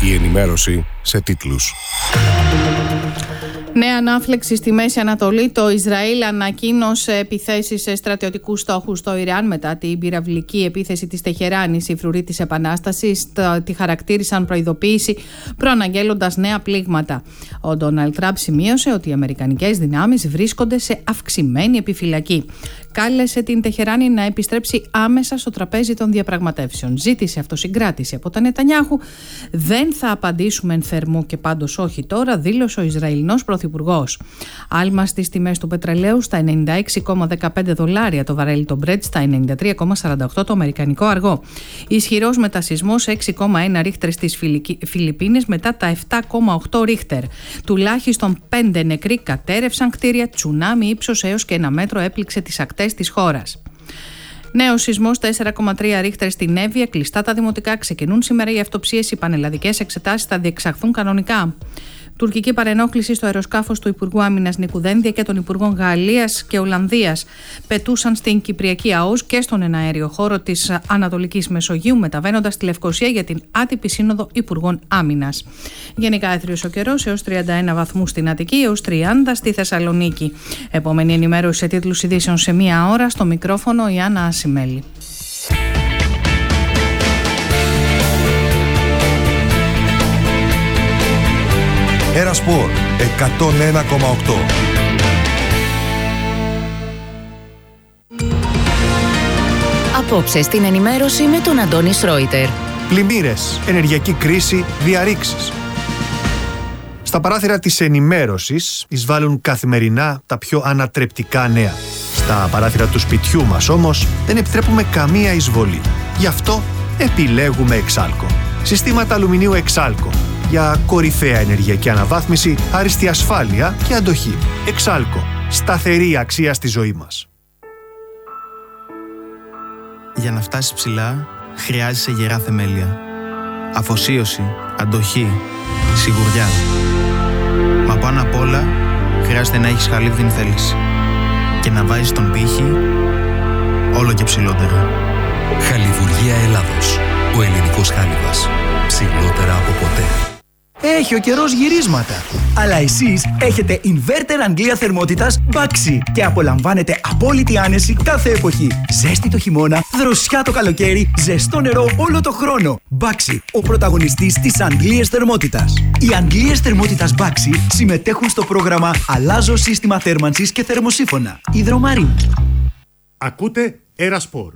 Η ενημέρωση σε τίτλους. Νέα ανάφλεξη στη Μέση Ανατολή. Το Ισραήλ ανακοίνωσε επιθέσεις σε στρατιωτικούς στόχους στο Ιράν μετά την πυραυλική επίθεση της Τεχεράνης. Οι φρουροί της Επανάστασης τη χαρακτήρισαν προειδοποίηση, προαναγγέλλοντας νέα πλήγματα. Ο Ντόναλντ Τραμπ σημείωσε ότι οι αμερικανικές δυνάμεις βρίσκονται σε αυξημένη επιφυλακή. Κάλεσε την Τεχεράνη να επιστρέψει άμεσα στο τραπέζι των διαπραγματεύσεων. Ζήτησε αυτοσυγκράτηση από τον Νετανιάχου. Δεν θα απαντήσουμε εν θερμό και πάντως όχι τώρα, δήλωσε ο Ισραηλινός πρωθυπουργός. Άλμα στις τιμές του πετρελαίου στα $96,15 το βαρέλι το Brent, στα 93,48 το αμερικανικό αργό. Ισχυρός μετασεισμός 6,1 ρίχτερ στις Φιλιππίνες μετά τα 7,8 ρίχτερ. Τουλάχιστον 5 νεκροί κατέρευσαν κτίρια, τσουνάμι ύψος έως και 1 μέτρο έπληξε τις ακτές της χώρας. Νέος σεισμός 4,3 ρίχτερ στην Εύβοια, κλειστά τα δημοτικά, ξεκινούν σήμερα οι αυτοψίες, οι πανελλαδικές εξετάσεις θα διεξαχθούν κανονικά. Τουρκική παρενόχληση στο αεροσκάφος του Υπουργού Άμυνας Νίκου Δένδια και των Υπουργών Γαλλίας και Ολλανδίας πετούσαν στην Κυπριακή ΑΟΣ και στον εναέριο χώρο της Ανατολικής Μεσογείου, μεταβαίνοντας στη Λευκοσία για την άτυπη σύνοδο Υπουργών Άμυνας. Γενικά έθριος ο καιρός, έως 31 βαθμούς στην Αττική, έως 30 στη Θεσσαλονίκη. Επόμενη ενημέρωση σε τίτλους ειδήσεων σε μία ώρα. Στο μικρόφωνο η Άννα Ασημέλη. Ένα Σπορ 101,8. Απόψε στην ενημέρωση με τον Αντώνη Σρόιτερ. Πλημμύρες, ενεργειακή κρίση, διαρρήξεις. Στα παράθυρα της ενημέρωσης εισβάλλουν καθημερινά τα πιο ανατρεπτικά νέα. Στα παράθυρα του σπιτιού μας όμως δεν επιτρέπουμε καμία εισβολή. Γι' αυτό επιλέγουμε Εξάλκο. Συστήματα αλουμινίου Εξάλκο. Για κορυφαία ενεργειακή αναβάθμιση, άριστη ασφάλεια και αντοχή. Εξάλκο. Σταθερή αξία στη ζωή μας. Για να φτάσεις ψηλά, χρειάζεσαι γερά θεμέλια. Αφοσίωση, αντοχή, σιγουριά. Μα πάνω απ' όλα, χρειάζεται να έχεις χαλίβδινη θέληση. Και να βάζεις τον πύχη όλο και ψηλότερα. Χαλιβουργία Ελλάδος. Ο ελληνικός χάλιβας. Ψηλότερα από ποτέ. Έχει ο καιρός γυρίσματα. Αλλά εσείς έχετε inverter Αγγλία θερμότητας Baxi και απολαμβάνετε απόλυτη άνεση κάθε εποχή. Ζέστη το χειμώνα, δροσιά το καλοκαίρι, ζεστό νερό όλο το χρόνο. Baxi, ο πρωταγωνιστής της Αγγλίας θερμότητας. Οι Αγγλίες θερμότητας Baxi συμμετέχουν στο πρόγραμμα Αλλάζω σύστημα θέρμανσης και θερμοσύφωνα. Υδρομαρίν. Ακούτε Ένα Σπορ.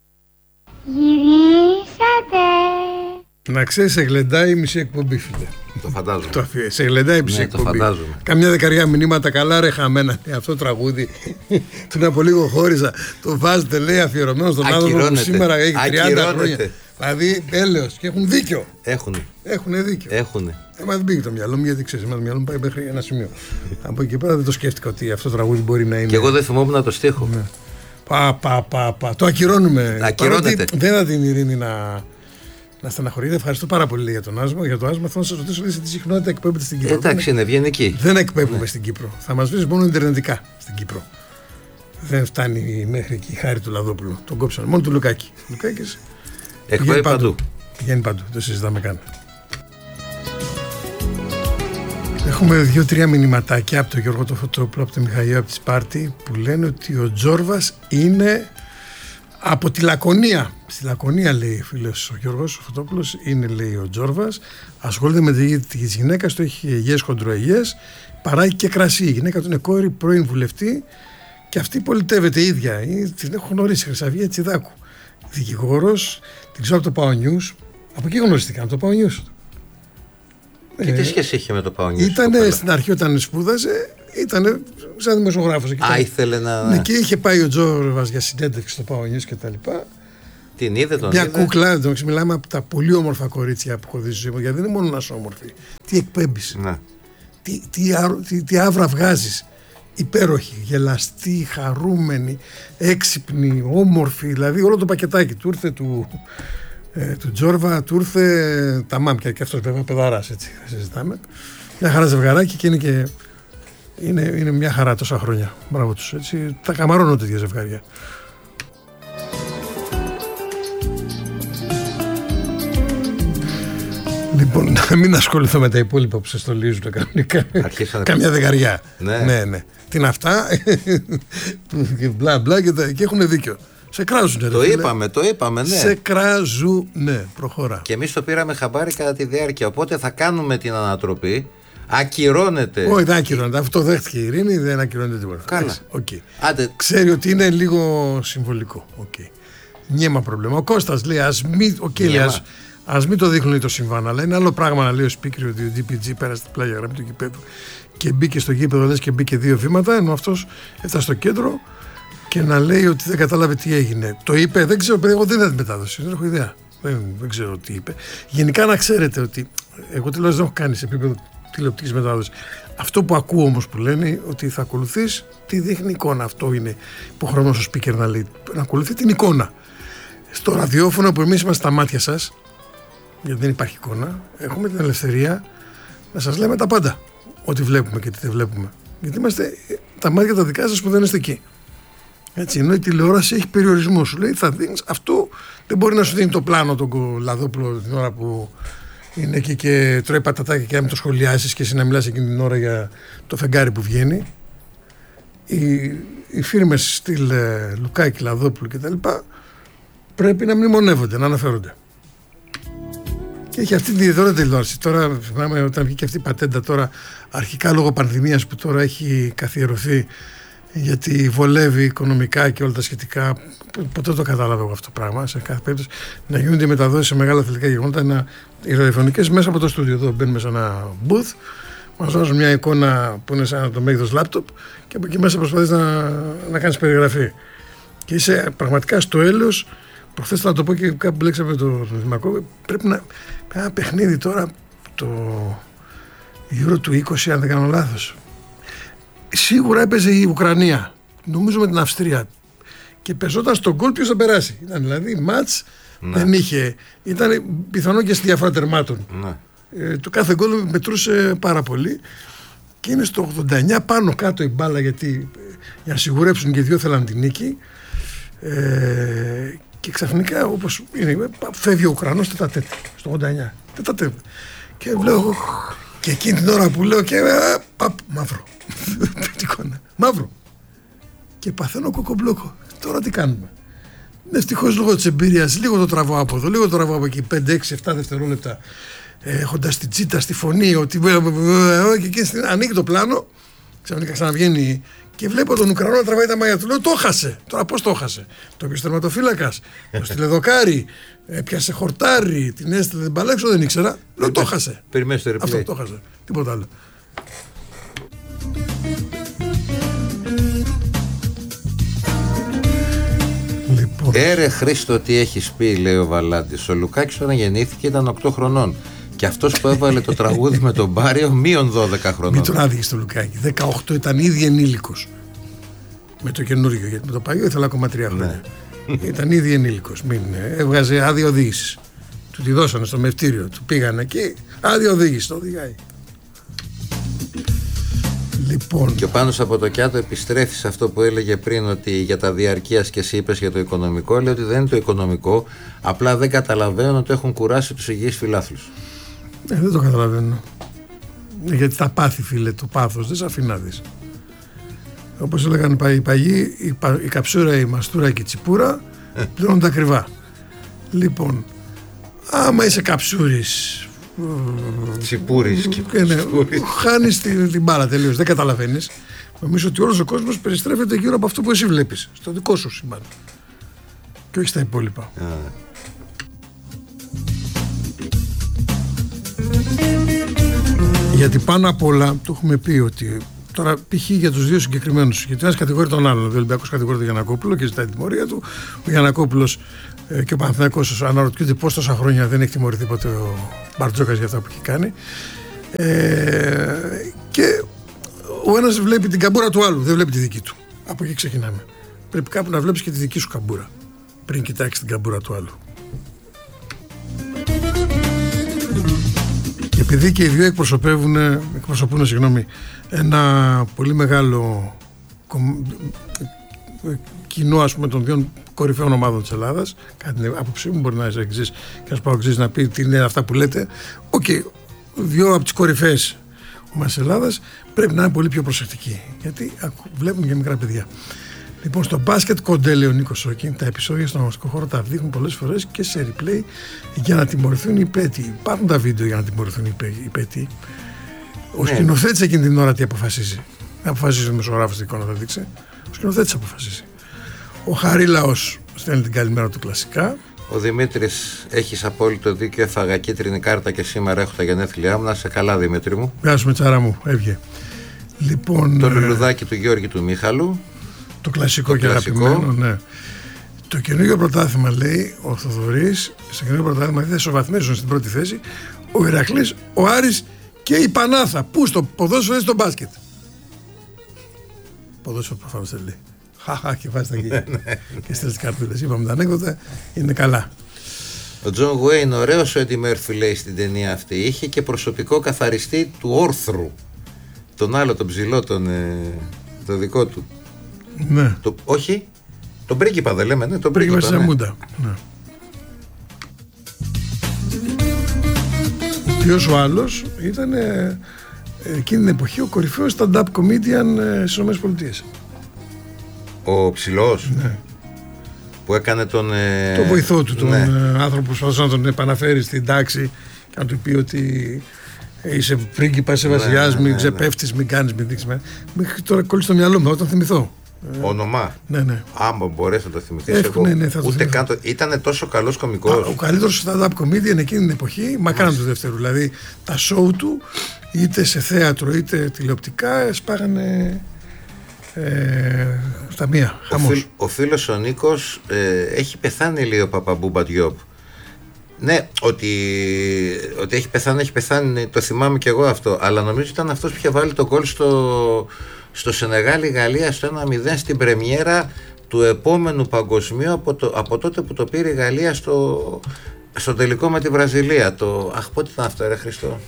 Γυρίσατε. Να ξέρεις, σε γλεντάει η μισή εκπομπή, φίλε. Το φαντάζομαι. Σε γλεντάει η μισή εκπομπή. Καμιά δεκαριά μηνύματα καλά, ρε χαμένα. Αυτό το τραγούδι. Πριν από λίγο χώριζα. Το βάζετε, λέει, αφιερωμένο στον άνθρωπο που σήμερα έχει 30 χρόνια. Δηλαδή, έλεος. Και έχουν δίκιο. Έχουν δίκιο. Δεν πήγε το μυαλό μου, γιατί ξέρεις, το μυαλό μου πάει μέχρι ένα σημείο. Από εκεί πέρα δεν το σκέφτηκα ότι αυτό το τραγούδι μπορεί να είναι. Και εγώ δεν θυμόμουν το στίχο. Το ακυρώνουμε. Ακυρώνεται. Δεν θα την ειρήνη να στεναχωρείτε. Ευχαριστώ πάρα πολύ για τον άσμα. Για το άσμα θέλω να σας ρωτήσω σε τι συχνότητα εκπέμπετε στην Κύπρο. Εντάξει, είναι ευγενική. Δεν εκπέμπουμε στην Κύπρο. Θα μας βρεις μόνο ιντερνετικά στην Κύπρο. Δεν φτάνει μέχρι εκεί η χάρη του Λαδόπουλου. Τον κόψαν. Μόνο του Λουκάκη. Λουκάκης εκπέμπει παντού. Πηγαίνει παντού. Δεν συζητάμε καν. Έχουμε 2-3 μηνυματάκια από τον Γιώργο το Φωτόπουλο, από τον Μιχαήλ από τη Σπάρτη, που λένε ότι ο Τζόρβας είναι από τη Λακωνία. Στη Λακωνία, λέει ο φίλος ο Γιώργος ο Φωτόπουλος, είναι, λέει, ο Τζόρβας. Ασχολείται με τη γυναίκα του, έχει αιγαίες, χοντροαιγαίες, παράγει και κρασί. Η γυναίκα του είναι κόρη πρώην βουλευτή και αυτή πολιτεύεται η ίδια. Την έχω γνωρίσει, Χρυσαυγία Τσιδάκου. Δικηγόρος, την ξέρω από το Πάο Νιούς. Από εκεί γνωριστήκαν, από το Πάο Νιούς. Και τι σχέση είχε με το Πάο Νιούς? Ήτανε στην αρχή όταν σπούδαζε, ήτανε σαν δημοσιογράφος. Ήθελε να. Ναι, και είχε πάει ο Τζόρβας για συνέντευξη στο Πάο Νιούς και τα λοιπά. Την είδε τον? Μια κούκλα, μιλάμε από τα πολύ όμορφα κορίτσια που έχω δει στη ζωή μου, γιατί δεν είναι μόνο να είσαι όμορφη. Τι εκπέμπεις, τι άβρα βγάζεις. Υπέροχη, γελαστή, χαρούμενη, έξυπνη, όμορφη, δηλαδή όλο το πακετάκι του ήρθε του Τζόρβα, του ήρθε τα μάμια και αυτός βέβαια παιδαράς, έτσι θα συζητάμε. Μια χαρά ζευγαράκι και είναι μια χαρά τόσα χρόνια. Μπράβο τους, έτσι, τα καμαρώνω τέτοια ζευγάρια. Λοιπόν, να μην ασχοληθώ με τα υπόλοιπα που σε στολίζουν κανονικά. Καμιά δεκαριά. Ναι. Τι είναι αυτά. Μπλα μπλα και έχουν δίκιο. Σε κράζουνε. Το είπαμε, ναι. Σε κράζουνε. Προχώρα. Και εμείς το πήραμε χαμπάρι κατά τη διάρκεια. Οπότε θα κάνουμε την ανατροπή. Ακυρώνεται. Όχι, δεν ακυρώνεται. Αυτό δέχτηκε η Ειρήνη, δεν ακυρώνεται τίποτα. Καλά. Okay. Ξέρει ότι είναι λίγο συμβολικό. Okay. Νιέμα πρόβλημα. Ο Κώστας λέει, ας μην το δείχνουν το συμβάν, αλλά είναι άλλο πράγμα να λέει ο speaker ότι ο DPG πέρασε την πλάγια γραμμή του γηπέδου και μπήκε στο γήπεδο, λες και μπήκε 2 βήματα, ενώ αυτός έφτασε στο κέντρο και να λέει ότι δεν κατάλαβε τι έγινε. Το είπε, δεν ξέρω, παιδί, εγώ δεν είδα την μετάδοση, δεν έχω ιδέα. Δεν ξέρω τι είπε. Γενικά να ξέρετε ότι εγώ τηλεόραση δεν έχω κάνει σε επίπεδο τηλεοπτικής μετάδοσης. Αυτό που ακούω όμως που λένε ότι θα ακολουθείς τι δείχνει εικόνα. Αυτό είναι υποχρεωμένος ο speaker να λέει, να ακολουθεί την εικόνα. Στο ραδιόφωνο που εμείς είμαστε στα μάτια σας, γιατί δεν υπάρχει εικόνα, έχουμε την ελευθερία να σας λέμε τα πάντα. Ό,τι βλέπουμε και τι δεν βλέπουμε. Γιατί είμαστε τα μάτια τα δικά σας που δεν είστε εκεί. Έτσι, ενώ η τηλεόραση έχει περιορισμό. Σου λέει θα δίνεις αυτό, δεν μπορεί να σου δίνει το πλάνο τον Κολαδόπουλο την ώρα που είναι εκεί και τρώει πατατάκια και να μην το σχολιάσεις και εσύ να μιλάς εκείνη την ώρα για το φεγγάρι που βγαίνει. Οι φίρμες στυλ Λουκάκη, Λαδόπουλου κτλ. Πρέπει να μνημονεύονται, να αναφέρονται. Και έχει αυτή τη ιδιαίτερη τηλεόραση. Τώρα, θυμάμαι όταν βγήκε αυτή η πατέντα, τώρα αρχικά λόγω πανδημίας που τώρα έχει καθιερωθεί, γιατί βολεύει οικονομικά και όλα τα σχετικά. Ποτέ το κατάλαβα εγώ αυτό το πράγμα. Σε κάθε περίπτωση να γίνονται οι μεταδόσεις σε μεγάλα αθλητικά γεγονότα, οι ραδιοφωνικές μέσα από το στούντιο. Εδώ μπαίνουμε σε ένα booth, μας βάζουν μια εικόνα που είναι σαν το μέγεθος λάπτοπ και από εκεί μέσα προσπαθείς να κάνεις περιγραφή. Και είσαι πραγματικά στο έλεος. Προχθές θα το πω και κάπου μπλέξαμε το Δημακό. Πρέπει να. Ένα παιχνίδι τώρα, το Euro του 20, αν δεν κάνω λάθος. Σίγουρα έπαιζε η Ουκρανία. Νομίζω με την Αυστρία. Και πεζόταν στον γκολ ποιος θα περάσει. Ήταν δηλαδή μάτς, δεν είχε. Ήταν πιθανό και στη διαφορά τερμάτων. Το κάθε γκολ μετρούσε πάρα πολύ. Και είναι στο 89 πάνω κάτω η μπάλα, γιατί για να σιγουρέψουν και οι δύο θέλαν την νίκη. Και ξαφνικά, όπως είναι, φεύγει ο Ουκρανός τετατέτ στο 89. Τετατέτ. Και βλέπω, και εκείνη την ώρα που λέω και μαύρο. Μαύρο. Και παθαίνω κοκομπλόκο. Τώρα τι κάνουμε. Ευτυχώς λόγω της εμπειρίας, λίγο το τραβώ από εδώ, λίγο το τραβώ από εκεί, 5, 6, 7 δευτερόλεπτα, έχοντας την τσίτα στη φωνή, ότι και εκεί ανοίγει το πλάνο, ξαφνικά ξαναβγαίνει. Και βλέπω τον Ουκρανό να τραβάει τα μάγια του. Λέω, το χάσε. Τώρα πώς το χάσε. Το έπιασε τερματοφύλακας, το στείλε δοκάρι, έπιασε χορτάρι, την έστειλε, δεν παλέξω, δεν ήξερα. Λέω, το χάσε. Περιμένεις το replay. Αυτό το χάσε. Τίποτα άλλο. Λοιπόν. Έρε Χρήστο, τι έχεις πει, λέει ο Βαλάντης. Ο Λουκάκης όταν γεννήθηκε ήταν 8 χρονών. Και αυτός που έβαλε το τραγούδι με τον Μπάριο μείον 12 χρονών. Μην τον άδειες το Λουκάκη. 18 ήταν ήδη ενήλικος. Με το καινούργιο, γιατί με το παλιό ήθελα ακόμα 3 χρόνια. Ήταν ήδη ενήλικος. Έβγαζε άδεια οδήγηση. Του τη δώσανε στο μευτήριο. Του πήγανε εκεί. Άδεια οδήγηση. Το οδηγάει. Λοιπόν. Και ο Πάνος από το Κιάτο επιστρέφει σε αυτό που έλεγε πριν, ότι για τα διαρκείας, και εσύ είπες για το οικονομικό. Λέει ότι δεν είναι το οικονομικό. Απλά δεν καταλαβαίνουν ότι έχουν κουράσει τους υγιείς φιλάθλους. Δεν το καταλαβαίνω. Γιατί τα πάθη, φίλε, το πάθος δεν σε αφήνει να δεις. Όπως έλεγαν οι παγιοί, η καψούρα, η μαστούρα και η τσιπούρα πληρώνουν τα ακριβά. Λοιπόν, άμα είσαι καψούρης, τσιπούρης και χάνεις την μπάλα τελείως, δεν καταλαβαίνεις. Νομίζω ότι όλος ο κόσμος περιστρέφεται γύρω από αυτό που εσύ βλέπεις, στο δικό σου σύμπαν και όχι στα υπόλοιπα. Γιατί πάνω απ' όλα το έχουμε πει ότι τώρα π.χ. για τους δύο συγκεκριμένους, γιατί ένας κατηγορεί τον άλλον. Ο Ολυμπιακός κατηγορεί τον Γιαννακόπουλο και ζητάει τη τιμωρία του. Ο Γιαννακόπουλος και ο Παναθηναϊκός αναρωτιούνται πώς τόσα χρόνια δεν έχει τιμωρηθεί ποτέ ο Μπαρτζόκας για αυτά που έχει κάνει. Και ο ένας βλέπει την καμπούρα του άλλου, δεν βλέπει τη δική του. Από εκεί ξεκινάμε. Πρέπει κάπου να βλέπεις και τη δική σου καμπούρα πριν κοιτάξεις την καμπούρα του άλλου. Επειδή και οι δύο εκπροσωπούν ένα πολύ μεγάλο κοινό, ας πούμε, των δύο κορυφαίων ομάδων της Ελλάδας. Κάτι την άποψή μου, μπορεί να είσαι εξής και να σου πάω εξής να πει τι είναι αυτά που λέτε. Δύο από τις κορυφαίες ομάδες της Ελλάδας πρέπει να είναι πολύ πιο προσεκτικοί, γιατί βλέπουν και μικρά παιδιά. Λοιπόν, στο μπάσκετ κοντέλε ο Νίκος Σόκιν, τα επεισόδια στον αγωνιστικό χώρο τα δείχνουν πολλές φορές και σε replay για να τιμωρηθούν οι υπέτειοι. Υπάρχουν τα βίντεο για να τιμωρηθούν οι υπέτειοι. Ο σκηνοθέτης εκείνη την ώρα τι αποφασίζει. Δεν αποφασίζει ο δημοσιογράφος τι εικόνα θα δείξει. Ο σκηνοθέτης αποφασίζει. Ο Χαρίλαος στέλνει την καλημέρα του κλασικά. Ο Δημήτρης, έχεις απόλυτο δίκιο. Έφαγα κίτρινη κάρτα και σήμερα έχω τα γενέθλιά μου. Να είσαι καλά, Δημήτρη μου. Γεια σου, Μετσάρα μου, έβγε. Λοιπόν, το λουλουδάκι του Γιώργη του Μίχαλου. Το κλασικό και αγαπημένο, ναι. Το καινούργιο πρωτάθλημα, λέει ο Θοδωρής, στο καινούργιο πρωτάθλημα θα ισοβαθμίζουν στην πρώτη θέση ο Ηρακλής, ο Άρης και η Πανάθα. Πού, στο ποδόσφαιρο ή στο μπάσκετ? Ποδόσφαιρο προφανώς δεν λέει. Χαχα, και βάζει τα γύρια. Και στέλνει καρτούλες. Είπαμε τα ανέκδοτα, είναι καλά. Ο Τζον Γουέιν, ωραίος ο Έντι Μέρφυ, λέει στην ταινία αυτή. Είχε και προσωπικό καθαριστή του όρθρου. Τον άλλο, τον ψηλό, το δικό του. Ναι. Όχι, τον πρίγκιπα δεν λέμε, ναι, τον πρίγκιπα. Σαμούντα. Ναι. Ποιος ο άλλος ήταν εκείνη την εποχή ο κορυφαίος stand-up comedian στις ΗΠΑ. Ο ψηλός, ναι. Που έκανε τον βοηθό του, τον άνθρωπο που προσπαθούσε να τον επαναφέρει στην τάξη και να του πει ότι είσαι πρίγκιπα, είσαι βασιλιάς, μην ξεπέφτεις, μην κάνεις, μην δείξεις. Μέχρι τώρα κόλλησε στο μυαλό μου, όταν θυμηθώ. Όνομα. Ναι. Άμα μπορείς να το θυμηθείς. Ούτε καν το. Ήταν τόσο καλός κωμικός. Ο καλύτερος stand-up comedian εκείνη την εποχή, μακράν του δεύτερου. Δηλαδή τα show του, είτε σε θέατρο είτε τηλεοπτικά, σπάγανε στα μία. Ο φίλος ο Νίκος έχει πεθάνει, λέει ο Παπαμπούμπα Διόπ. Ναι, ότι έχει πεθάνει, το θυμάμαι κι εγώ αυτό. Αλλά νομίζω ήταν αυτός που είχε βάλει το γκολ στο Σενεγάλη Γαλλία στο 1-0 στην πρεμιέρα του επόμενου παγκοσμίου από τότε που το πήρε η Γαλλία στο τελικό με τη Βραζιλία. Αχ, πότε ήταν αυτό, ρε Χριστό?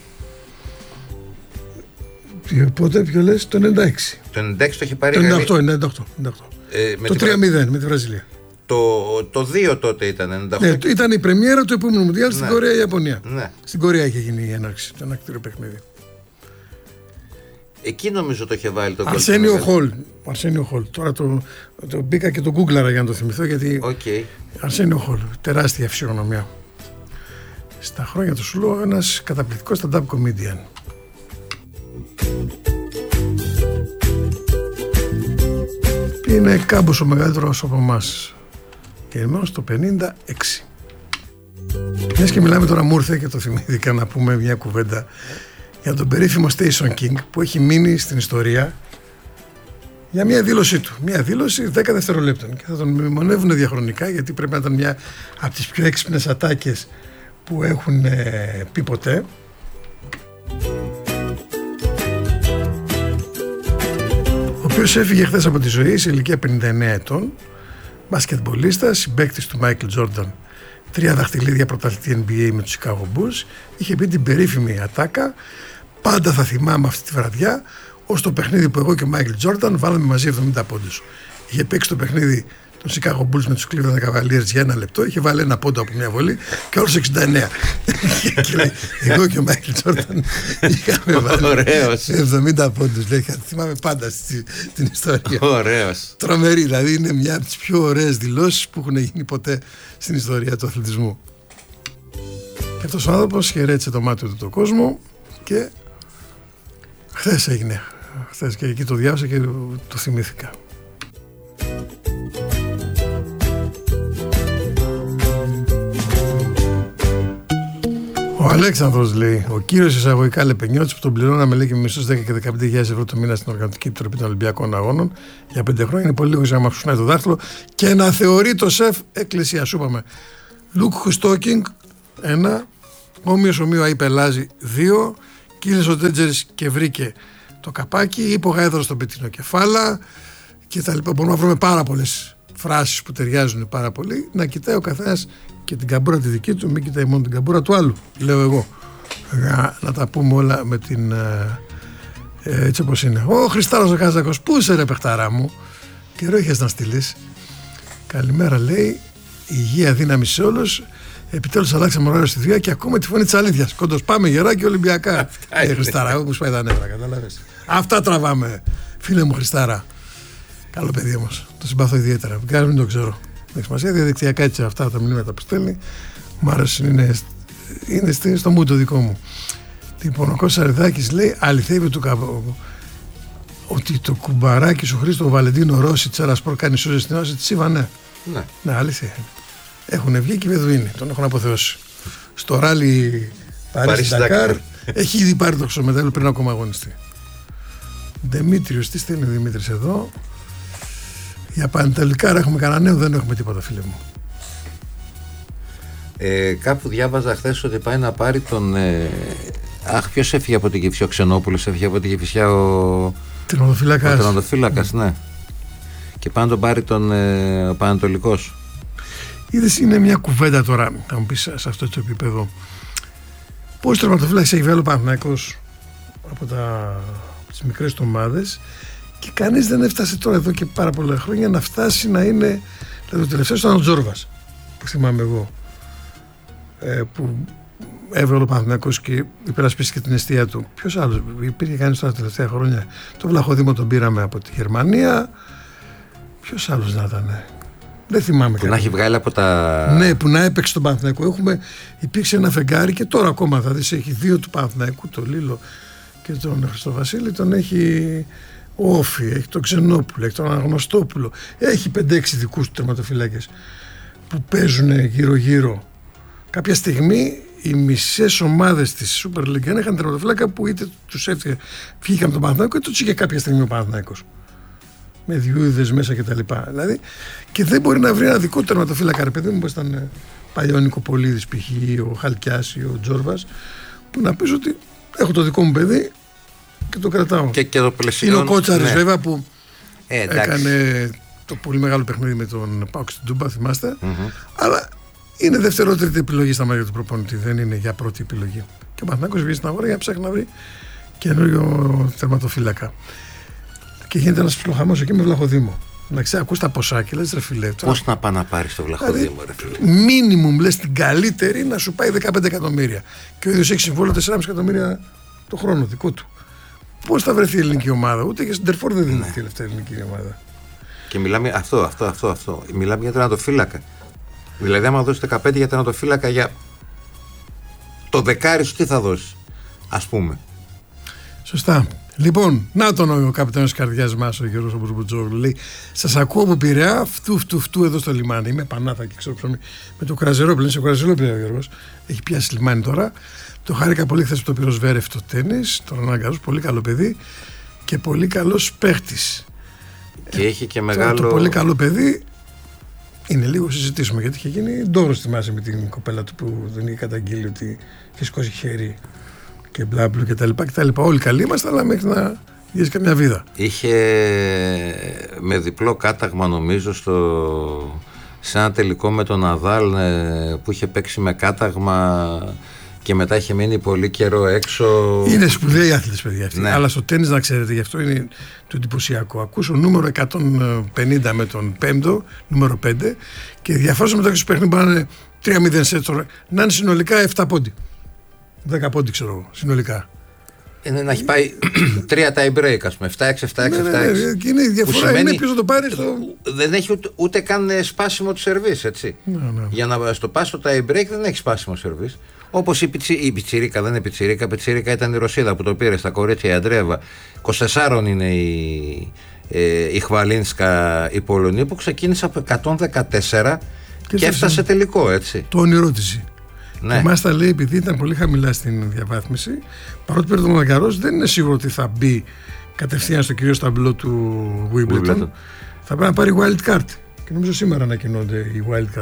Πότε, ποιο λες? Το 96. Το 96 το είχε πάρει το 98, η Γαλλία. 98. Το 3-0 με τη Βραζιλία. Το 2 τότε ήταν, 98. Ναι, ήταν η πρεμιέρα του επόμενου Μουντιάλ στην Κορέα-Ιαπωνία. Ναι. Στην Κορέα είχε γίνει η έναρξη, το ανακτήριο παιχνίδι. Εκεί νομίζω το είχε βάλει το γκολ. Αρσένιο Χολ. Τώρα το μπήκα και το γκούγκλαρα για να το θυμηθώ, γιατί Αρσένιο Χολ, τεράστια φυσιογνωμία. Στα χρόνια του σου λέω, ένας καταπληκτικός stand-up comedian. Είναι κάμπος ο μεγαλύτερος από εμάς. Γεννημένος το 56. Μιας και μιλάμε τώρα, μου ήρθε και το θυμήθηκα να πούμε μια κουβέντα για τον περίφημο Station King που έχει μείνει στην ιστορία για μια δήλωσή του. Μια δήλωση 10 δευτερολέπτων και θα τον μνημονεύουν διαχρονικά, γιατί πρέπει να ήταν μια από τις πιο έξυπνες ατάκες που έχουν πει ποτέ. Ο οποίος έφυγε χθες από τη ζωή σε ηλικία 59 ετών, μπασκετμπολίστας, συμπαίκτης του Μάικλ Τζόρνταν, 3 δαχτυλίδια πρωταθλητή NBA με τους Chicago Bulls. Είχε πει την περίφημη ατάκα: πάντα θα θυμάμαι αυτή τη βραδιά ως το παιχνίδι που εγώ και ο Μάικλ Τζόρνταν βάλαμε μαζί 70 πόντους. Είχε παίξει το παιχνίδι των Chicago Bulls με τους Cleveland Cavaliers για 1 λεπτό, είχε βάλει 1 πόντο από μια βολή και όλους 69. Και λέει, εγώ και ο Μάικλ Τζόρνταν είχαμε βάλει 70 πόντους. Λέει, θυμάμαι πάντα την ιστορία. Ωραίος. Τρομερή, δηλαδή είναι μια από τις πιο ωραίες δηλώσεις που έχουν γίνει ποτέ στην ιστορία του αθλητισμού. Και αυτός ο άνθρωπος χαιρέτησε το μάτι του τον κόσμο και χθες έγινε. Χθες και εκεί το διάβασα και το θυμήθηκα. Ο Αλέξανδρος λέει: ο κύριος εισαγωγικά Λεπενιώτης που τον πληρώναμε, λέει, και με μισθούς 10 και 15.000 ευρώ το μήνα στην Οργανωτική Επιτροπή των Ολυμπιακών Αγώνων για 5 χρόνια, είναι πολύ λίγο για να μας χρησιμοποιεί το δάχτυλο και να θεωρεί το σεφ εκκλησία. Σου είπαμε. Λουκ Χουστόκινγκ 1, Όμοιος ομοίου Αΐ Πελάζη 2, κύλησε ο Τέτζερης και βρήκε το καπάκι, είπε ο Γάιδωρος στον πετεινό κεφάλα και τα λοιπά. Μπορούμε να βρούμε πάρα πολλές φράσεις που ταιριάζουν πάρα πολύ. Να κοιτάει ο καθένας και την καμπούρα τη δική του, μην κοιτάει μόνο την καμπούρα του άλλου, λέω εγώ. Να τα πούμε όλα με την έτσι όπως είναι. Ο Χριστάρος ο Καζάκος, πού είσαι ρε παιχταρά μου? Καιρό έχεις να στείλεις. Καλημέρα, λέει. Υγεία, δύναμη σε όλους. Επιτέλους αλλάξαμε ωράριο στη δουλειά και ακούμε τη φωνή της αλήθειας. Κόντως πάμε γεράκι Ολυμπιακά. Χριστάρα, εγώ που σπάει τα νεύρα, καταλάβες. Αυτά τραβάμε, φίλε μου Χριστάρα. Καλό παιδί όμως. Το συμπαθώ ιδιαίτερα. Μην το ξέρω. Δεν έχει σημασία. Διαδικτυακά έτσι αυτά τα μηνύματα που στέλνει. Μ' άρεσουν. Είναι στο μου το δικό μου. Λοιπόν, ο Κώστας Αριδάκης λέει: αληθεύει ότι το κουμπαράκι σου Χρήστο Βαλεντίνο Ρώση της Ερασπορ κάνει σούζες στην Όση της Ήβα, ναι, αλήθεια είναι. Έχουν βγει και οι Βεδουίνοι, τον έχουν αποθεώσει. Στο ράλι Παρίσι Ντακάρ έχει ήδη πάρει το χρυσομετάλλιο πριν ακόμα αγωνιστεί. Δημήτριος, τι στέλνει ο Δημήτρης εδώ? Για Πανετολικά έχουμε κανένα νέο? Δεν έχουμε τίποτα, φίλε μου. Κάπου διάβαζα χθες ότι πάει να πάρει τον. Ποιος έφυγε από την Κηφισιά? Ο Ξενόπουλος έφυγε από την Κηφισιά. Ο τερματοφύλακας, ναι. Και πάει να τον πάρει τον Πανετολικός. Είδες, είναι μια κουβέντα τώρα, θα μου πεις, σε αυτό το επίπεδο. Πώς τερματοφύλακας έχει βγάλει ο Παναθηναϊκός από τις μικρές του ομάδες και κανείς δεν έφτασε τώρα εδώ και πάρα πολλά χρόνια να φτάσει να είναι. Δηλαδή, το τελευταίο ήταν ο Τζόρβας, που θυμάμαι εγώ, που έβγαλε ο Παναθηναϊκός και υπερασπίστηκε την αιστεία του. Ποιος άλλος υπήρχε κανείς τώρα τα τελευταία χρόνια? Το Βλαχοδήμο τον πήραμε από τη Γερμανία. Ποιος άλλος να ήταν? Δεν θυμάμαι. Που να έχει βγάλει από τα. Ναι, που να έπαιξε τον Παναθηναϊκό. Υπήρξε ένα φεγγάρι και τώρα ακόμα θα δεις, έχει δύο του Παναθηναϊκού, τον Λίλο και τον Χριστοβασίλη. Τον έχει ο Όφη, έχει τον Ξενόπουλο, έχει τον Αγνωστόπουλο. Έχει 5-6 δικούς του τερματοφυλάκες που παίζουν γύρω-γύρω. Κάποια στιγμή οι μισές ομάδες της Super League είχαν τερματοφύλακα που είτε τους έφυγε, βγήκαν από τον Παναθηναϊκό είτε τους είχε κάποια στιγμή ο Παναθηναϊκός. Με διούδες μέσα κτλ. Δηλαδή, και δεν μπορεί να βρει ένα δικό τερματοφύλακα, ρε παιδί μου, όπως ήταν παλιό ο Νικοπολίδης π.χ., ο Χαλκιάς ή ο Τζόρβας, που να πεις ότι έχω το δικό μου παιδί και το κρατάω. Και το πλαισιόν. Είναι ο Κότσαρης, βέβαια, που έκανε το πολύ μεγάλο παιχνίδι με τον ΠΑΟΚ στην Τούμπα, θυμάστε. Αλλά είναι δευτερότερη επιλογή στα μάτια του προπονητή, δεν είναι για πρώτη επιλογή. Και ο Παναθηναϊκός βγήκε στην αγορά για να ψάχνει να βρει καινούριο τερματοφύλακα. Και γίνεται ένας ψιλοχαμός εκεί με Βλαχοδήμο. Να ξέρει, ακούς τα ποσά και λες, ρε φιλέ. Πώς να πάει να πάρει το Βλαχοδήμο, ρε φιλέ? Μίνιμουμ, λες, την καλύτερη να σου πάει 15 εκατομμύρια. Και ο ίδιος έχει συμβόλαιο 4,5 εκατομμύρια το χρόνο δικό του. Πώς θα βρεθεί η ελληνική ομάδα? Ούτε και στην Τερφόρ δεν δίνει τη τελευταία ελληνική ομάδα. Και μιλάμε αυτό. Μιλάμε για τερματοφύλακα. Δηλαδή, άμα δώσει 15 για τερματοφύλακα, για το δεκάρι σου τι θα δώσει, ας πούμε. Σωστά. Λοιπόν, να τον ο καπιτάνος της καρδιάς μας, ο Γιώργος Μπουρμπουτζόγλου, λέει: σας ακούω από Πειραιά, φτού εδώ στο λιμάνι. Είμαι Πανάθα και ξέρω ψωμί. Με το Κραζερόπλαιο, είναι σε Κραζερόπλαιο ο Γιώργος. Έχει πιάσει λιμάνι τώρα. Το χάρηκα πολύ χθες που το πήρε ο Σβέρεφ το τένις, τον αναγκάζω. Πολύ καλό παιδί και πολύ καλός παίχτης. Και έχει και μεγάλο. Το πολύ καλό παιδί είναι λίγο συζητήσιμο, γιατί είχε γίνει ντόρος, θυμάσαι, με την κοπέλα του που δεν είχε καταγγείλει ότι είχε σηκώσει χέρι και μπλάμπλου και τα λοιπά. Όλοι καλοί είμαστε, αλλά μέχρι να γίνει καμιά βίδα. Είχε με διπλό κάταγμα, νομίζω, σε ένα τελικό με τον Ναδάλ που είχε παίξει με κάταγμα και μετά είχε μείνει πολύ καιρό έξω. Είναι σπουδαίοι άθλητες, παιδιά, αυτοί. Ναι. Αλλά στο τένις, να ξέρετε, γι' αυτό είναι το εντυπωσιακό. Ακούσω νούμερο 150 με τον 5ο, νούμερο 5, και διαφορά μεταξύ του παιχνίδι μπορεί να είναι 3-0 σετ, να είναι συνολικά 7 πόντι. 10 πόντι, ξέρω εγώ, συνολικά. Να έχει πάει 3 tie break, ας πούμε, 7-6, 7-6, 7-6. Και είναι η διαφορά, είναι ποιος θα το πάρει. Δεν έχει ούτε καν σπάσιμο του σερβίς, έτσι. Ναι. Για να στο πας στο tie break δεν έχει σπάσιμο σερβίς. Όπως η Πιτσιρίκα, δεν είναι Πιτσιρίκα. Πιτσιρίκα ήταν η Ρωσίδα που το πήρε στα κορίτσια, η Αντρέβα. 24 είναι η Χβαλίνσκα, η Πολωνή, που ξεκίνησε από 114 και έφτασε τελικό, έτσι. Το όνειρό της. Ναι. Και μάλιστα λέει, επειδή ήταν πολύ χαμηλά στην διαβάθμιση, παρότι πήρε τον Μαγκαρός, δεν είναι σίγουρο ότι θα μπει κατευθείαν στο κυρίως ταμπλό του Wimbledon. Θα πρέπει να πάρει wild card. Και νομίζω σήμερα ανακοινώνται οι wild card.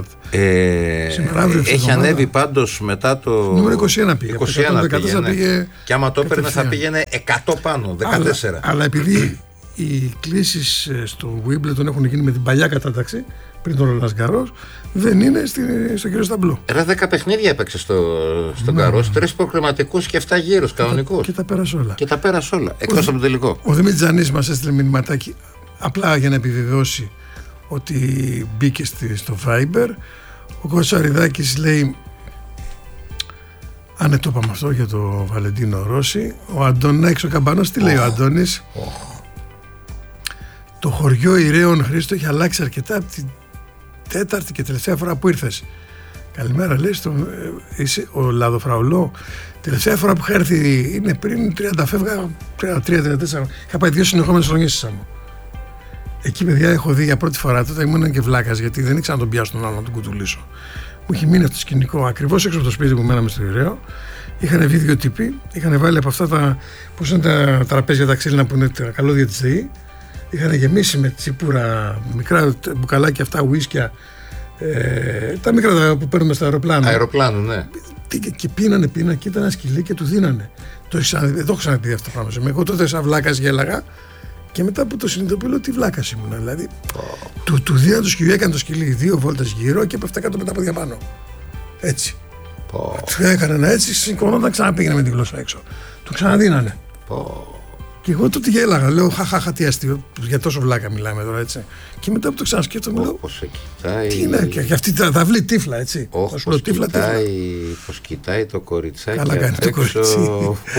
Έχει ανέβει πάντως μετά το. Νούμερο 21 πήγε. 21 πήγε. Και άμα το έπαιρνε θα πήγαινε 100 πάνω, 14. Αλλά επειδή οι κλήσεις στο Wimbledon έχουν γίνει με την παλιά κατάταξη, πριν τον Ρολάν Γκαρός, δεν είναι στο κύριο ταμπλό. 10 παιχνίδια έπαιξε στον Γκαρός, 3 προκριματικούς και 7 γύρους κανονικούς. Και τα πέρασε όλα. Εκτός από το τελικό. Ο Δημήτρης Τζανής μας έστειλε μηνυματάκι. απλά για να επιβεβαιώσει ότι μπήκε στο Viber. Ο Κοτσαριδάκης λέει, αν το είπαμε αυτό για το Βαλεντίνο Ρώση. Ο Αντωνάκης ο Καμπανός, τι λέει ο Αντώνης? Το χωριό Ηραίων, Χρήστο, έχει αλλάξει αρκετά από την τέταρτη και τελευταία φορά που ήρθες. Καλημέρα, λέει, είσαι ο Λαδοφραουλό. Τελευταία φορά που είχα έρθει είναι πριν 30 φεύγα, 33-34. Είχα πάει 2 συνεχόμενες χρονιές στη Σάμο. Εκεί, παιδιά, έχω δει για πρώτη φορά. Τότε ήμουν και βλάκας, γιατί δεν ήξερα να τον πιάσω τον άλλο, να τον κουτουλήσω. Μου είχε μείνει αυτό το σκηνικό ακριβώς έξω από το σπίτι που μέναμε στο Ηραίο. Είχαν βγει 2 τύποι, είχαν βάλει από αυτά τα. Πώς είναι τα τραπέζια τα ξύλινα που είναι τα καλώδια της ΔΕΗ. Είχαν γεμίσει με τσίπουρα, μικρά μπουκαλάκια αυτά, ουίσκια. Τα μικρά που παίρνουμε στα αεροπλάνα. Αεροπλάνο, ναι. Και πίνανε και ήταν ένα σκυλί και του δίνανε. Δεν το έχω ξαναδεί αυτό το πράγμα. Εγώ τότε σαν βλάκας γέλαγα και μετά που το συνειδητοποιώ λέω τι βλάκας ήμουν. Δηλαδή του δίνανε το σκυλί, έκανε το σκυλί 2 βόλτες γύρω και πέφτει κάτω με τα πόδια πάνω. Έτσι. Του έκανε ένα έτσι, σηκωνόταν, ξαναπήγαινε με τη γλώσσα έξω. Του ξαναδίνανε. Και εγώ τότε γέλαγα, λέω χαχαχα, τι αστείο, για τόσο βλάκα μιλάμε τώρα, έτσι. Και μετά που το ξανασκέφτομαι, λέω. Πώς σε κοιτάει. Τι είναι, και αυτή θα βλέπει τύφλα, έτσι. Πώς κοιτάει το κοριτσάκι. Καλά κάνει το κοριτσάκι.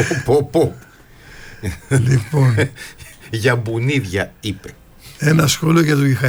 Λοιπόν. Για μπουνίδια, είπε. Ένα σχόλιο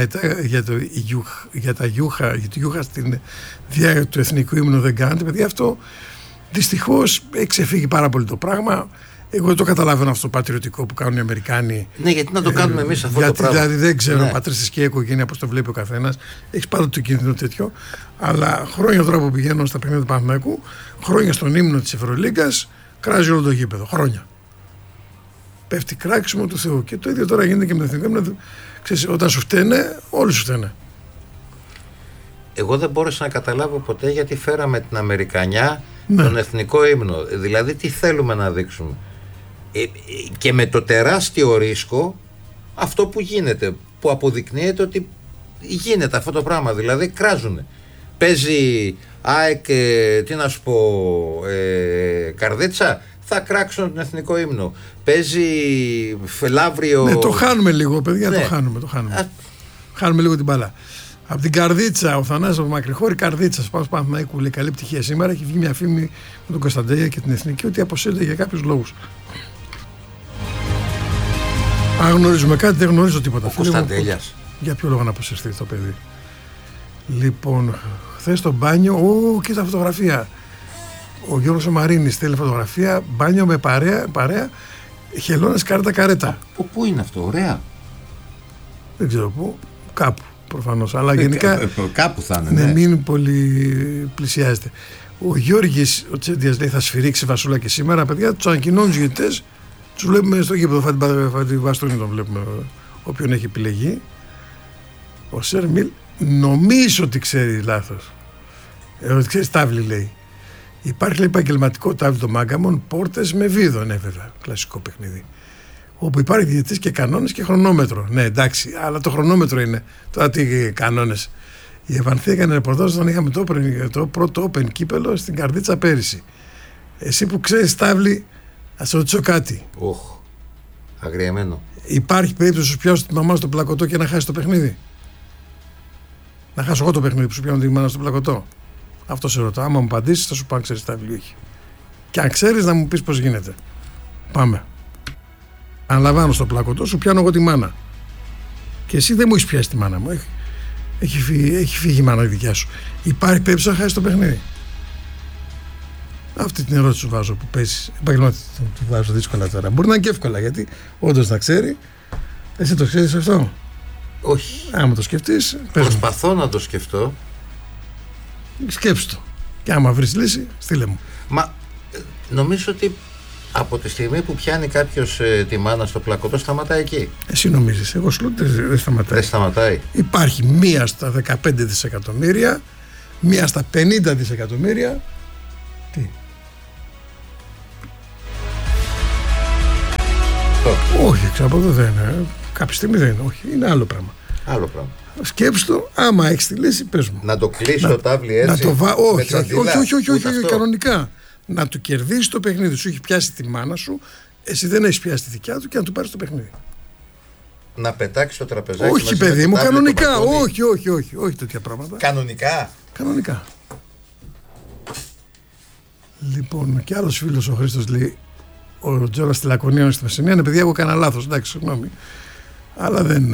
για τα γιούχα στην διάρκεια του εθνικού ύμνου δεν κάνετε. Παιδιά, αυτό δυστυχώς έχει ξεφύγει πάρα πολύ το πράγμα. Εγώ δεν το καταλαβαίνω αυτό το πατριωτικό που κάνουν οι Αμερικάνοι. Ναι, γιατί να το κάνουμε εμείς αυτό το πράγμα. Δηλαδή δεν ξέρω, ναι. Πατρίστες και οικογένεια, πώς το βλέπει ο καθένας. Έχει πάντα το κίνδυνο τέτοιο. Αλλά χρόνια τώρα που πηγαίνω στα παιχνίδια του Παναθηναϊκού, χρόνια στον ύμνο της Ευρωλίγκας, κράζει όλο το γήπεδο. Χρόνια. Πέφτει κράξιμο του Θεού. Και το ίδιο τώρα γίνεται και με το εθνικό ύμνο. Ξέρεις, όταν σου φταίνε, όλοι σου φταίνε. Εγώ δεν μπόρεσα να καταλάβω ποτέ γιατί φέραμε την Αμερικανιά, ναι, τον εθνικό ύμνο. Δηλαδή, τι θέλουμε να δείξουμε. Και με το τεράστιο ρίσκο αυτό που γίνεται, που αποδεικνύεται ότι γίνεται αυτό το πράγμα, δηλαδή κράζουνε. Παίζει ΑΕΚ, τι να σου πω, Καρδίτσα, θα κράξουν τον εθνικό ύμνο. Παίζει Λαύριο. Ναι, το χάνουμε λίγο, παιδιά, ναι. το χάνουμε. Χάνουμε λίγο την μπάλα. Από την Καρδίτσα, ο Θανάσης από Μακρυχώρη, Καρδίτσα, πάω στο Παναθηναϊκό, λέει καλή πτυχία σήμερα. Έχει βγει μια φήμη με τον Κωνσταντέλια και την εθνική ότι αποσύρεται για κάποιους λόγους. Αν γνωρίζουμε κάτι, δεν γνωρίζω τίποτα. Ο Κωνσταντέλιας. Για ποιο λόγο να αποσυρθεί το παιδί. Λοιπόν, χθες στο μπάνιο, κοίτα φωτογραφία. Ο Γιώργος ο Μαρίνης στέλνει φωτογραφία, μπάνιο με παρέα, χελώνες κάρτα καρέτα. Πού είναι αυτό, ωραία. Δεν ξέρω πού, κάπου προφανώς, αλλά γενικά κάπου θα είναι, ναι, ναι. Μην πολύ πλησιάζεται. Ο Γιώργης, ο Τσέντιας, λέει θα σφυρίξει βασούλα και σήμερα, παιδιά, τους ανακοινώνουν τους διαιτητές, τους βλέπουμε στο γήπεδο, φάτη βαστούνι τον βλέπουμε, όποιον έχει επιλεγεί. Ο Σέρμιλ νομίζω ότι ξέρει λάθος. Ότι ξέρει τάβλη, λέει. Υπάρχει, λέει, επαγγελματικό τάβλι των Μάγκαμον, πόρτες με βίδο, ναι, βέβαια, κλασικό παιχνίδι. Όπου υπάρχει διαιτητής και κανόνες και χρονόμετρο. Ναι, εντάξει, αλλά το χρονόμετρο είναι. Τώρα τι κανόνες. Η Ευανθία έκανε ρεπορτάζ όταν είχαμε το πρώτο open κύπελο στην Καρδίτσα πέρυσι. Εσύ που ξέρεις τάβλη, ας ρωτήσω κάτι. Αγριεμένο. Υπάρχει περίπτωση να σου πιάσω τη μαμά στο πλακωτό και να χάσει το παιχνίδι? Να χάσω εγώ το παιχνίδι που σου πιάνω τη μάνα στο πλακωτό? Αυτό σε ρωτάω. Άμα μου απαντήσεις, θα σου πω αν ξέρεις τάβλη ή όχι. Και αν ξέρεις, να μου πεις πώς γίνεται. Πάμε. Αναλαμβάνω στο πλακωτό, σου πιάνω εγώ τη μάνα. Και εσύ δεν μου έχεις πιάσει τη μάνα μου. Έχει φύγει η μάνα η δικιά σου. Υπάρχει περίπτωση να χάσει το παιχνίδι? Αυτή την ερώτηση σου βάζω που παίζεις. Επαγγελματικά του βάζω δύσκολα τώρα. Μπορεί να είναι και εύκολα, γιατί όντως να ξέρει. Εσύ το ξέρεις αυτό? Όχι. Άμα το σκεφτείς, προσπαθώ να το σκεφτώ. Σκέψου το. Και άμα βρεις λύση, στείλε μου. Μα νομίζω ότι από τη στιγμή που πιάνει κάποιος τη μάνα στο πλακωτό, σταματάει εκεί. Εσύ νομίζεις? Εγώ σου λέω δεν σταματάει. Δεν σταματάει. Υπάρχει μία στα 15 δισεκατομμύρια, μία στα 50 δισεκατομμύρια. Τι? Όχι, από εδώ δεν είναι. Κάποια στιγμή δεν είναι. Όχι, είναι άλλο πράγμα. Άλλο πράγμα. Σκέψου το, άμα έχεις τη λύση, πες μου. Να το κλείσω τάβλι έτσι. Να το όχι, κανονικά. Να του κερδίσει το παιχνίδι. Σου έχει πιάσει τη μάνα σου, εσύ δεν έχεις πιάσει τη δικιά του και να του πάρεις το παιχνίδι. να πετάξει το τραπεζάκι. Όχι, παιδί μου, κανονικά. Όχι τέτοια πράγματα. Κανονικά. Λοιπόν, και άλλος φίλος ο Χρήστος λέει: ο Τζόρβας στη Λακωνία στη Μεσσηνία. Ναι, παιδιά, εγώ έκανα λάθος. Εντάξει, συγγνώμη. Αλλά δεν.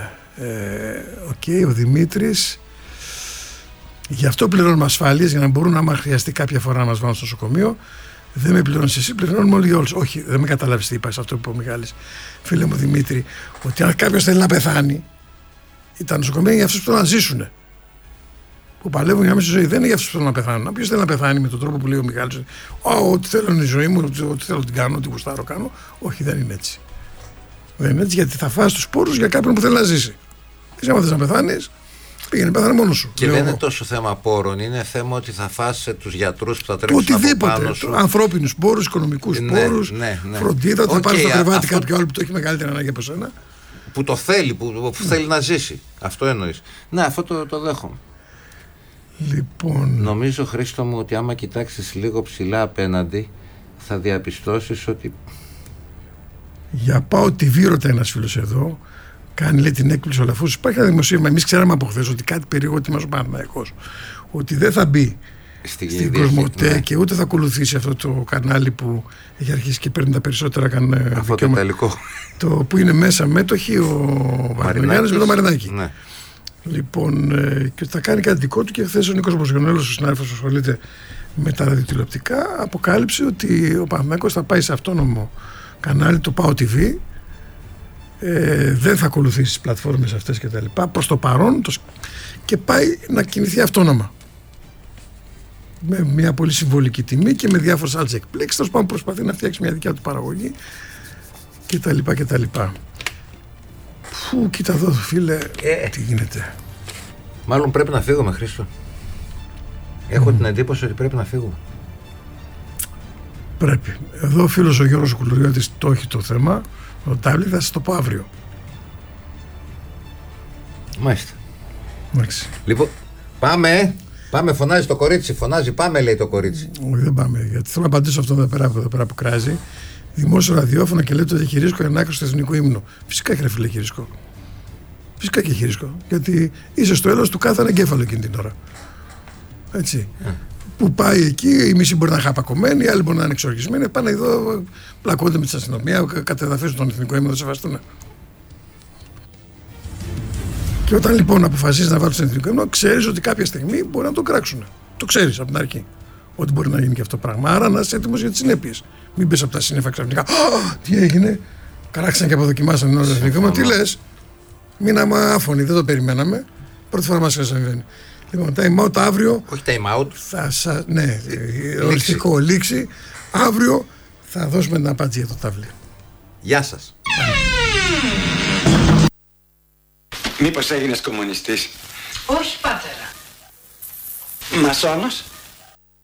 Ο Δημήτρης. Γι' αυτό πληρώνουμε ασφάλειες, για να μπορούν, άμα χρειαστεί κάποια φορά να μας βάλουν στο νοσοκομείο. Δεν με πληρώνεις εσύ, πληρώνουμε όλοι για όλους. Όχι, δεν με καταλάβεις τι είπα σε αυτό που είπε ο Μιχάλης. Φίλε μου Δημήτρη, ότι αν κάποιος θέλει να πεθάνει, τα νοσοκομεία είναι για αυτούς που θέλουν να ζήσουν. Που παλεύουν για μέσα στη ζωή. Δεν είναι για αυτούς που θέλουν να πεθάνουν. Ποιος θέλει να πεθάνει με τον τρόπο που λέει ο Μιχάλης, ό,τι θέλω είναι η ζωή μου, ό,τι θέλω την κάνω, ό,τι γουστάρω κάνω. Όχι, δεν είναι έτσι. Δεν είναι έτσι, γιατί θα φας τους σπόρους για κάποιον που θέλει να ζήσει. Εσύ, άμα θες να πεθάνεις, πήγαινε, πέθανε μόνος σου. Και δεν είναι τόσο θέμα πόρων, είναι θέμα ότι θα φας τους γιατρούς που θα τρέξουν από πάνω σου. Ανθρώπινους πόρους, οικονομικούς πόρους, φροντίδα, ότι θα πάρει στο κρεβάτι κάποιο άλλο που το έχει μεγαλύτερη ανάγκη από σένα. Που το θέλει, που θέλει να ζήσει. Αυτό εννοείς. Ναι, αυτό το δέχομαι. Λοιπόν. Νομίζω, Χρήστο μου, ότι άμα κοιτάξεις λίγο ψηλά απέναντι, θα διαπιστώσεις ότι. Για πάω τη βήρωτα ένας φίλος εδώ. Κάνει, λέει, την έκπληξη ο Λαφούς. Υπάρχει ένα δημοσίευμα. Εμείς ξέραμε από χθες ότι κάτι περίεργο ετοιμάζει ο Παναθηναϊκός. Ότι δεν θα μπει στην Κοσμοτέ και ούτε θα ακολουθήσει αυτό το κανάλι που έχει αρχίσει και παίρνει τα περισσότερα αυτό το ιταλικό. Το που είναι μέσα μέτοχοι ο Μαρινάκης με το Μαρινάκη. Ναι. Λοιπόν, και θα κάνει κάτι δικό του. Και χθες ο Νίκος Μποζιονέλος, ο συνάδελφος που ασχολείται με τα ραδιοτηλεοπτικά, αποκάλυψε ότι ο Παναθηναϊκός θα πάει σε αυτόνομο κανάλι, το ΠΑΟ TV. Δεν θα ακολουθήσει τις πλατφόρμες αυτές και τα λοιπά προς το παρόν και πάει να κινηθεί αυτόνομα με μια πολύ συμβολική τιμή και με διάφορες άλλες εκπλήξεις. Τέλος πάντων, προσπαθεί να φτιάξει μια δικιά του παραγωγή και τα λοιπά. Κοίτα εδώ, φίλε, τι γίνεται. Μάλλον πρέπει να φύγουμε, Χρήστο. Έχω την εντύπωση ότι πρέπει να φύγουμε. Πρέπει. Εδώ ο φίλος ο Γιώργος Κουλουριώτης το έχει το θέμα. Ο Τάβλη, θα σας το πω αύριο. Μάλιστα. Εντάξει. Λοιπόν, πάμε, φωνάζει το κορίτσι. Πάμε, λέει το κορίτσι. Όχι, δεν πάμε. Γιατί θέλω να απαντήσω αυτό εδώ πέρα που κράζει. Δημόσιο ραδιόφωνο και λέει ότι έχει ρίσκο για ανάκριση του εθνικού ύμνου. Φυσικά και φίλε, έχει ρίσκο. Φυσικά και έχει ρίσκο. Γιατί είσαι στο έλος του κάθε εγκέφαλο εκείνη την ώρα. Έτσι. Που πάει εκεί, οι μισοί μπορεί να είναι χαπακωμένοι, οι άλλοι μπορεί να είναι εξοργισμένοι. Πάνε εδώ, πλακώνται με την αστυνομία, κατεδαφίζουν τον εθνικό ύμνο, δεν σεβαστούν. Και όταν λοιπόν αποφασίζει να βάλει τον εθνικό ύμνο, ξέρει ότι κάποια στιγμή μπορεί να τον κράξουν. Το ξέρει από την αρχή. Ότι μπορεί να γίνει και αυτό το πράγμα. Άρα να είσαι έτοιμο για τις συνέπειες. Μην πες από τα σύννεφα ξαφνικά. Τι έγινε, κράξαν και αποδοκιμάσαν την ώρα του εθνικού ύμνου. Τι λες, μείναμε άφωνοι, δεν το περιμέναμε. Πρώτη φορά μας συμβαίνει. Λοιπόν, time out αύριο. Όχι time out. Ναι, οριστικό λήξη. Αύριο θα δώσουμε την απάντηση για το τάβλι. Γεια σας. Μήπως έγινες κομμουνιστής? Όχι, πατέρα. Μασόνος?